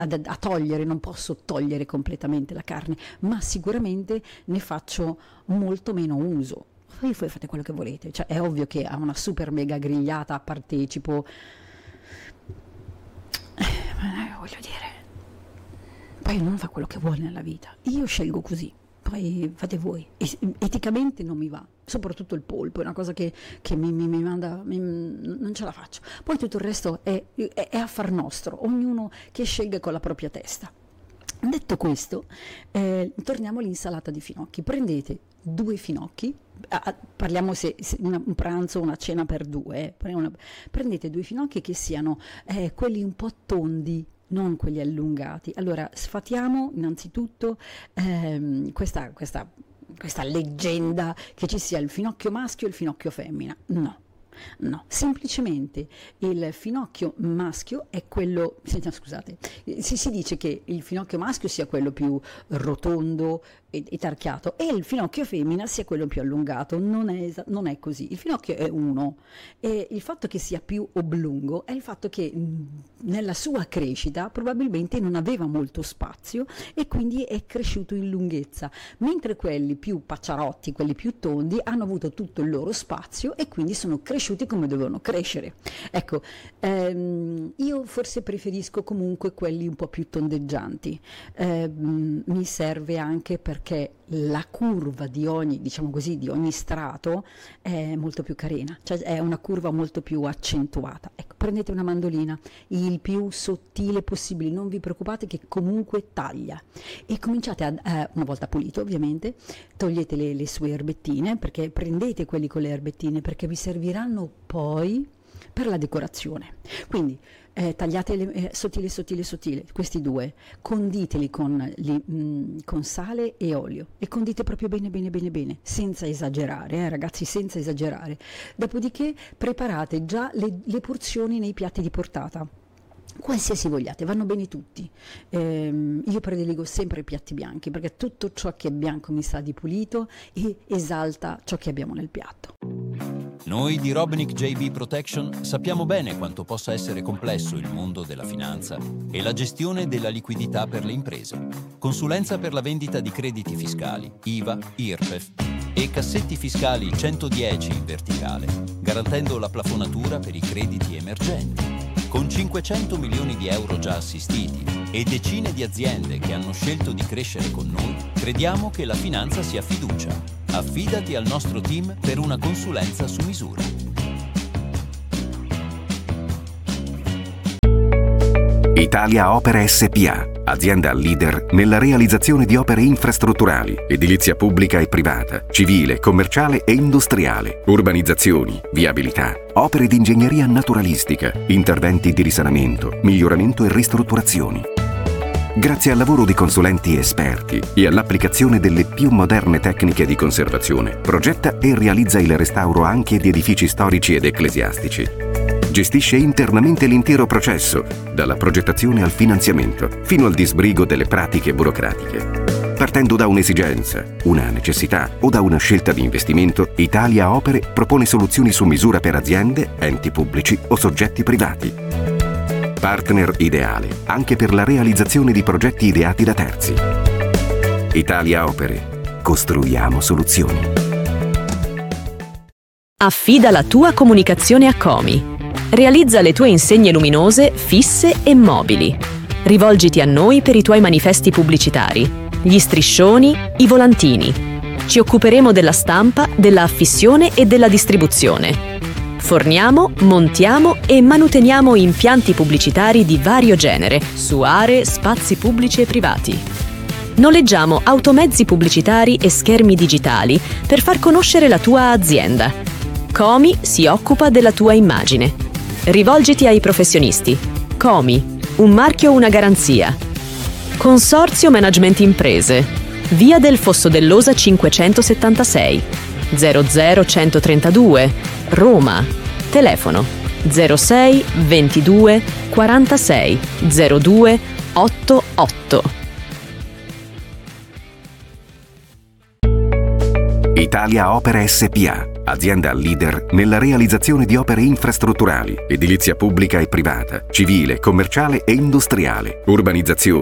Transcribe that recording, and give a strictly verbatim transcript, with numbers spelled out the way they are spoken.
a togliere, non posso togliere completamente la carne, ma sicuramente ne faccio molto meno uso. Poi voi fate quello che volete, cioè è ovvio che a una super mega grigliata partecipo, eh, voglio dire, poi ognuno fa quello che vuole nella vita, io scelgo così, poi fate voi. E, eticamente non mi va, soprattutto il polpo è una cosa che, che mi, mi, mi manda, mi, non ce la faccio. Poi tutto il resto è, è, è affar nostro, ognuno che scelga con la propria testa. Detto questo, eh, torniamo all'insalata di finocchi. Prendete due finocchi, ah, parliamo se, se una, un pranzo o una cena per due, eh, una, prendete due finocchi che siano eh, quelli un po' tondi, non quelli allungati. Allora sfatiamo innanzitutto ehm, questa, questa, questa leggenda che ci sia il finocchio maschio e il finocchio femmina. No. No, semplicemente il finocchio maschio è quello, scusate, si, si dice che il finocchio maschio sia quello più rotondo e, e tarchiato e il finocchio femmina sia quello più allungato. Non è, non è così, il finocchio è uno e il fatto che sia più oblungo è il fatto che mh, nella sua crescita probabilmente non aveva molto spazio e quindi è cresciuto in lunghezza, mentre quelli più pacciarotti, quelli più tondi hanno avuto tutto il loro spazio e quindi sono cresciuti come dovevano crescere. Ecco, ehm, io forse preferisco comunque quelli un po' più tondeggianti, ehm, mi serve anche perché la curva di ogni, diciamo così, di ogni strato è molto più carina, cioè è una curva molto più accentuata. Ecco, prendete una mandolina il più sottile possibile, non vi preoccupate che comunque taglia e cominciate a, eh, una volta pulito ovviamente, togliete le, le sue erbettine, perché prendete quelli con le erbettine perché vi serviranno poi per la decorazione. Quindi eh, tagliate le, eh, sottile sottile sottile questi due, conditeli con, li, mh, con sale e olio e condite proprio bene bene bene bene, senza esagerare, eh, ragazzi, senza esagerare. Dopodiché preparate già le, le porzioni nei piatti di portata, qualsiasi vogliate, vanno bene tutti. Ehm, io prediligo sempre i piatti bianchi perché tutto ciò che è bianco mi sa di pulito e esalta ciò che abbiamo nel piatto. Noi di Robinick J B Protection sappiamo bene quanto possa essere complesso il mondo della finanza e la gestione della liquidità per le imprese. Consulenza per la vendita di crediti fiscali, I V A, I R P E F e cassetti fiscali centodieci in verticale, garantendo la plafonatura per i crediti emergenti. Con cinquecento milioni di euro già assistiti e decine di aziende che hanno scelto di crescere con noi, crediamo che la finanza sia fiducia. Affidati al nostro team per una consulenza su misura. Italia Opere S P A, azienda leader nella realizzazione di opere infrastrutturali, edilizia pubblica e privata, civile, commerciale e industriale, urbanizzazioni, viabilità, opere di ingegneria naturalistica, interventi di risanamento, miglioramento e ristrutturazioni. Grazie al lavoro di consulenti esperti e all'applicazione delle più moderne tecniche di conservazione, progetta e realizza il restauro anche di edifici storici ed ecclesiastici. Gestisce internamente l'intero processo, dalla progettazione al finanziamento, fino al disbrigo delle pratiche burocratiche. Partendo da un'esigenza, una necessità o da una scelta di investimento, Italia Opere propone soluzioni su misura per aziende, enti pubblici o soggetti privati. Partner ideale anche per la realizzazione di progetti ideati da terzi. Italia Opere. Costruiamo soluzioni. Affida la tua comunicazione a Comi. Realizza le tue insegne luminose, fisse e mobili. Rivolgiti a noi per i tuoi manifesti pubblicitari, gli striscioni, i volantini. Ci occuperemo della stampa, della affissione e della distribuzione. Forniamo, montiamo e manuteniamo impianti pubblicitari di vario genere su aree, spazi pubblici e privati. Noleggiamo automezzi pubblicitari e schermi digitali per far conoscere la tua azienda. Comi si occupa della tua immagine. Rivolgiti ai professionisti. Comi, un marchio, una garanzia. Consorzio Management Imprese. Via del Fosso dell'Osa cinquecentosettantasei, zero zero centotrentadue, Roma. Telefono zero sei ventidue quarantasei zero due ottantotto. Italia Opere S P A, azienda leader nella realizzazione di opere infrastrutturali, edilizia pubblica e privata, civile, commerciale e industriale, urbanizzazioni,